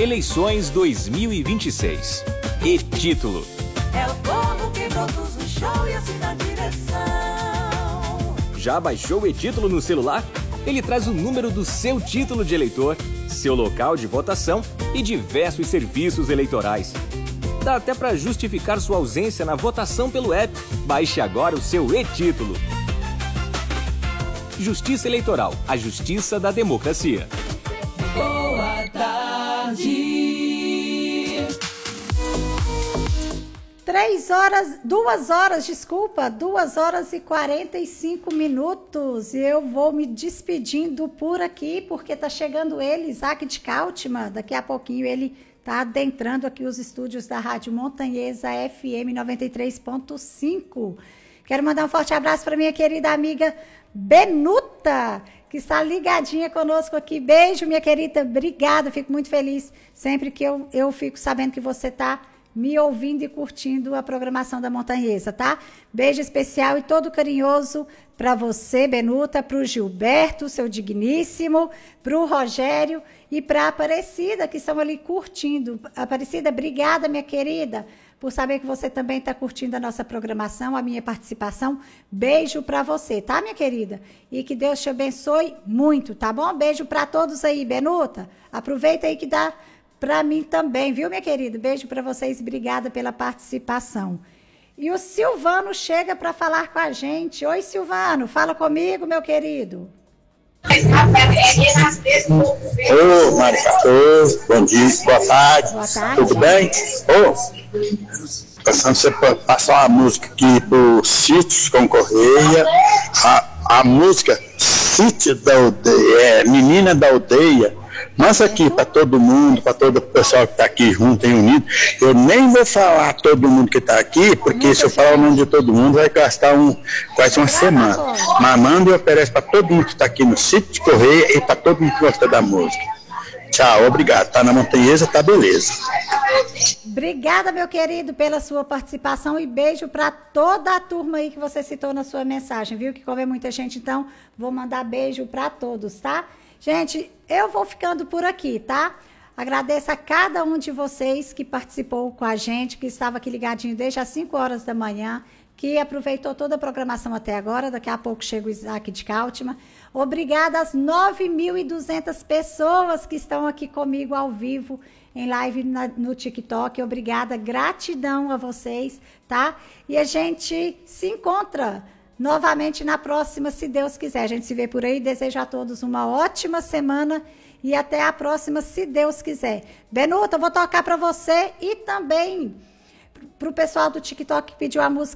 Eleições 2026. E-Título. É o povo que produz o show e assim dá direção. Já baixou o E-Título no celular? Ele traz o número do seu título de eleitor, seu local de votação e diversos serviços eleitorais. Dá até para justificar sua ausência na votação pelo app. Baixe agora o seu E-Título. Justiça Eleitoral, a justiça da democracia. Boa tarde. 2 horas e 45 minutos. E eu vou me despedindo por aqui, porque tá chegando ele, Isaac de Cáltima. Daqui a pouquinho ele tá adentrando aqui os estúdios da Rádio Montanhesa FM 93.5. Quero mandar um forte abraço para minha querida amiga Benuta, que está ligadinha conosco aqui. Beijo, minha querida. Obrigada, fico muito feliz sempre que eu fico sabendo que você está me ouvindo e curtindo a programação da Montanhesa, tá? Beijo especial e todo carinhoso para você, Benuta, para o Gilberto, seu digníssimo, para o Rogério e para a Aparecida, que estão ali curtindo. Aparecida, obrigada, minha querida, por saber que você também está curtindo a nossa programação, a minha participação. Beijo para você, tá, minha querida? E que Deus te abençoe muito, tá bom? Beijo para todos aí, Benuta. Aproveita aí que dá para mim também, viu, minha querida? Beijo para vocês, obrigada pela participação. E o Silvano chega para falar com a gente. Oi, Silvano, fala comigo, meu querido. Ô, Marisa, bom dia, boa tarde. Boa tarde. Tudo bem? Passando você passar uma música aqui pro Sítios com Correia. A música Sítio da Aldeia, Menina da Aldeia. Nossa, aqui para todo mundo, para todo o pessoal que está aqui junto e unido. Eu nem vou falar todo mundo que está aqui, porque se eu falar o nome de todo mundo, vai gastar quase uma semana. Mas mando e ofereço para todo mundo que está aqui no Sítio de Correia e para todo mundo que gosta da música. Tchau, obrigado. Tá na Montanhesa, tá beleza. Obrigada, meu querido, pela sua participação e beijo para toda a turma aí que você citou na sua mensagem, viu? Que como é muita gente, então vou mandar beijo para todos, tá? Gente, eu vou ficando por aqui, tá? Agradeço a cada um de vocês que participou com a gente, que estava aqui ligadinho desde as 5 horas da manhã, que aproveitou toda a programação até agora. Daqui a pouco chega o Isaac de Cáltima. Obrigada às 9.200 pessoas que estão aqui comigo ao vivo, em live no TikTok. Obrigada, gratidão a vocês, tá? E a gente se encontra novamente na próxima, se Deus quiser. A gente se vê por aí. Desejo a todos uma ótima semana e até a próxima, se Deus quiser. Benuta, vou tocar para você e também para o pessoal do TikTok que pediu a música